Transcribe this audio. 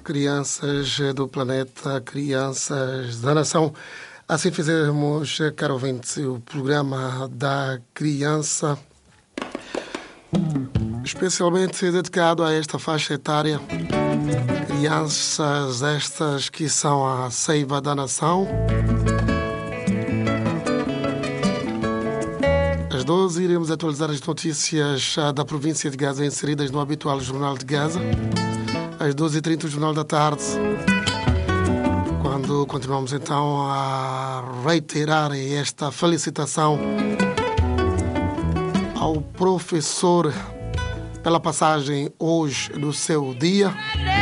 crianças do planeta, crianças da nação. Assim fizemos, caro ouvinte, o programa da criança, especialmente dedicado a esta faixa etária. Crianças estas que são a seiva da nação. Às 12 iremos atualizar as notícias da província de Gaza inseridas no habitual Jornal de Gaza. Às 12h30 o Jornal da Tarde, quando continuamos então a reiterar esta felicitação ao professor pela passagem hoje do seu dia.